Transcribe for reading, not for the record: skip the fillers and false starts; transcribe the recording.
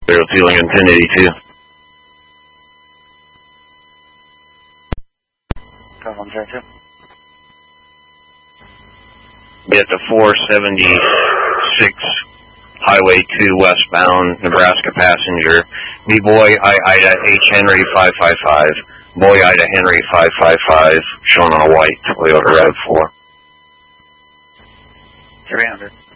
Zero fueling in 1082. Get the 476 Highway 2 westbound, Nebraska passenger. B-Boy, Ida H. Henry 555. Boy, Ida Henry 555, shown on a white Toyota RAV4. 300.